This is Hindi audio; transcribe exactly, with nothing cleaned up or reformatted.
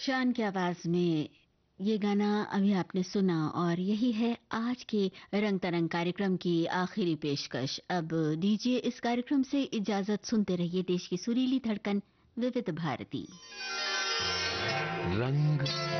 शान की आवाज में ये गाना अभी आपने सुना और यही है आज के रंग तरंग कार्यक्रम की आखिरी पेशकश। अब दीजिए इस कार्यक्रम से इजाजत, सुनते रहिए देश की सुरीली धड़कन विविध भारती। रंग